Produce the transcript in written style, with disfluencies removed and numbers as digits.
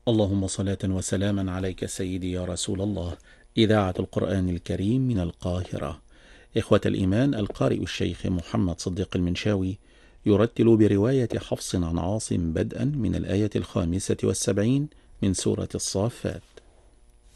اللهم صلاة وسلاما عليك سيدي يا رسول الله. إذاعة القرآن الكريم من القاهرة. إخوة الإيمان، القارئ الشيخ محمد صديق المنشاوي يرتل برواية حفص عن عاصم بدءا من الآية 75 من سورة الصافات.